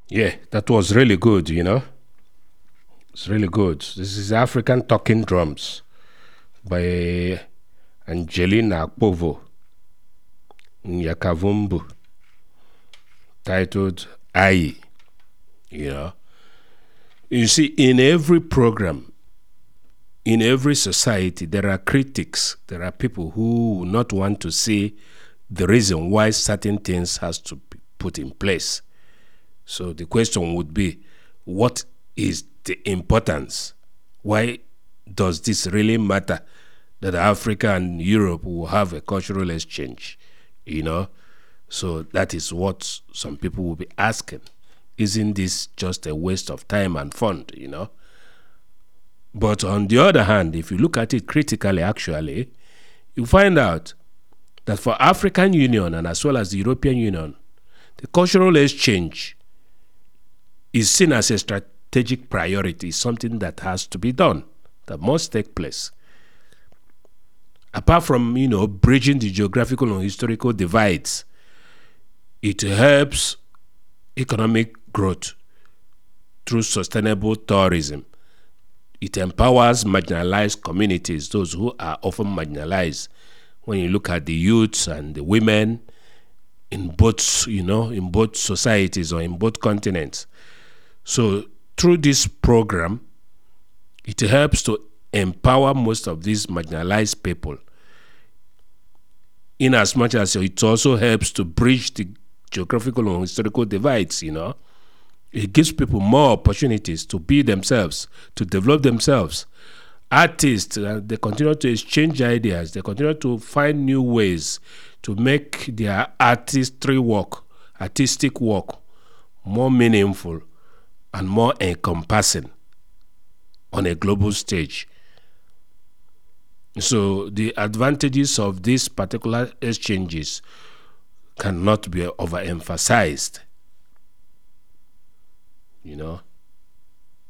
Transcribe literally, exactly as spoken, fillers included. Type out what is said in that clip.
Yeah, that was really good, you know. It's really good. This is African Talking Drums by Angelina Akpovo Nyakavumbu, titled Ai, you know. You see, in every program, in every society, there are critics. There are people who will not want to see the reason why certain things has to be put in place. So the question would be, what is the importance? Why does this really matter that Africa and Europe will have a cultural exchange? You know, so that is what some people will be asking. Isn't this just a waste of time and fund? You know. But on the other hand, if you look at it critically, actually, you find out that for African Union and as well as the European Union, the cultural exchange is seen as a strategic priority, something that has to be done, that must take place. Apart from, you know, bridging the geographical and historical divides, it helps economic growth through sustainable tourism. It empowers marginalized communities, those who are often marginalized. When you look at the youths and the women in both, you know, in both societies or in both continents. So through this program, it helps to empower most of these marginalized people, in as much as it also helps to bridge the geographical and historical divides, you know. It gives people more opportunities to be themselves, to develop themselves. Artists, uh, they continue to exchange ideas. They continue to find new ways to make their artistry work, artistic work, more meaningful and more encompassing on a global stage. So the advantages of these particular exchanges cannot be overemphasized. You know,